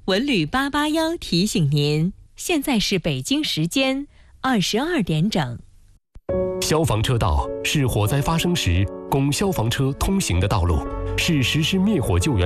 文旅881提醒您，现在是北京时间22点整。 消防车道是火灾发生时供消防车通行的道路，是实施灭火救援